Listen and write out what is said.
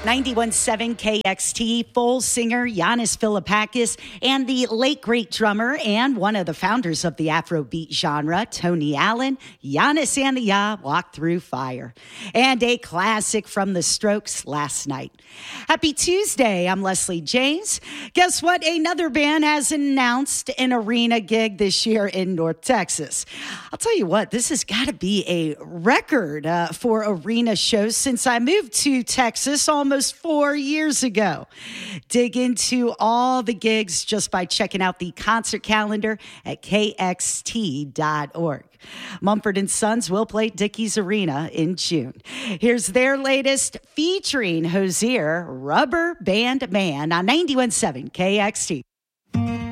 91.7 KXT, full singer Yannis Philippakis and the late great drummer and one of the founders of the Afrobeat genre, Tony Allen, Yannis and the Ya walked through fire. And a classic from the Strokes last night. Happy Tuesday, I'm Leslie James. Guess what? Another band has announced an arena gig this year in North Texas. I'll tell you what, this has got to be a record for arena shows since I moved to Texas almost 4 years ago. Dig into all the gigs just by checking out the concert calendar at kxt.org. Mumford & Sons will play Dickies Arena in June. Here's their latest featuring Hozier, Rubber Band Man on 91.7 KXT.